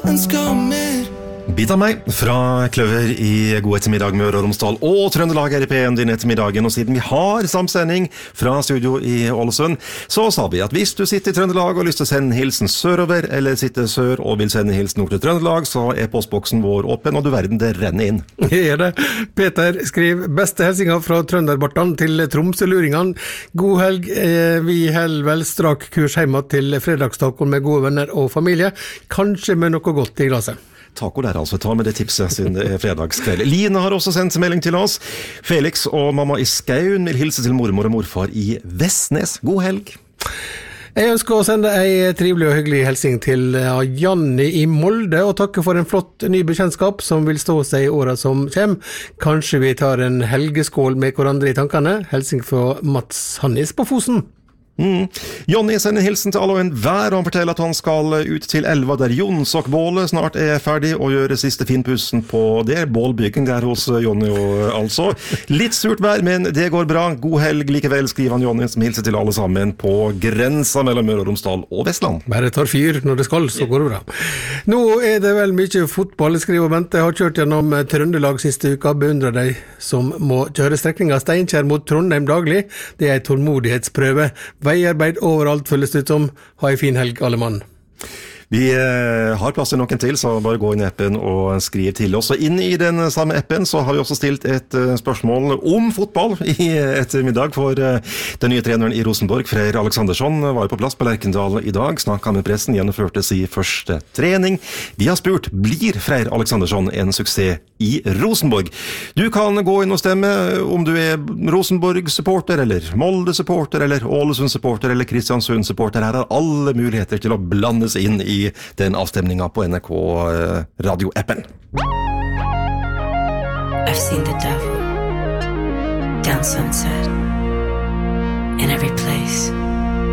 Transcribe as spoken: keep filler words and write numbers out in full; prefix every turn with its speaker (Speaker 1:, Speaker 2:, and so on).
Speaker 1: ønsker mer.
Speaker 2: Bit av meg fra Kløver i God ettermiddag Møre og Romsdal og Trøndelag her i P en din ettermiddagen. Og siden vi har samsending fra studio i Ålesund, så sa vi at hvis du sitter i Trøndelag og har lyst til å sende hilsen sørover, eller sitter sør og vil sende hilsen nord til Trøndelag, så er postboksen vår åpen, og du verden, det renner inn.
Speaker 3: Er det. Peter skriver beste hilsinger fra Trønderbartan til Tromsøluringene. God helg. Vi holder vel strak kurs hjemme til fredagstaken med gode venner og familie, kanskje med noe godt i glaset.
Speaker 2: Taco der altså, ta med det tipset siden det er fredagskveld. Line har også sendt melding til oss. Felix og mamma i Skaun vil hilse til mormor og morfar i Vestnes. God helg.
Speaker 3: Jeg ønsker å sende en trivelig og hyggelig hilsing til Janni i Molde og takke for en flott ny bekjentskap som vil stå seg i året som kommer. Kanskje vi tar en helgeskål med hverandre i tankene. Hilsing fra Mats Hannis på Fosen.
Speaker 2: Mm. Jonny sender hilsen til alle og en hver, og han forteller at han skal ut til elva der Jonsokbålet snart er ferdig og gjøre siste finpussen på det bålbyggen der hos Jonny og altså. Litt surt vær, men det går bra. God helg likevel, skriver han Jonny, som hilser til alle sammen på grensa mellom Møre og Romsdal og Vestland.
Speaker 3: Bare tar fyr når det skal, så går det bra. Nå er det vel mye fotball, skriver Bente. Jeg har kjørt gjennom Trøndelag siste uka, beundrer deg som må kjøre strekninga Steinkjer mot Trondheim daglig. Det er en tålmodighetsprøve. Veiarbeid overalt føles det ut som. Ha en fin helg, alle mann.
Speaker 2: Vi har plass til noen til, så bare gå inn i appen og skriv til oss. Og inn i den samme appen så har vi også stilt et spørsmål om fotball i ettermiddag, for den nye treneren i Rosenborg, Freyr Aleksandersson, var på plass på Lerkendal i dag, snakket med pressen, gjennomførte sin første trening. Vi har spurt, blir Freyr Aleksandersson en suksess i Rosenborg? Du kan gå inn og stemme om du er Rosenborg-supporter, eller Molde-supporter, eller Ålesund-supporter, eller Kristiansund-supporter. Her har alle muligheter til å blandes inn i den avstemningen på N R K radio-appen.
Speaker 4: I've seen the devil down sunset.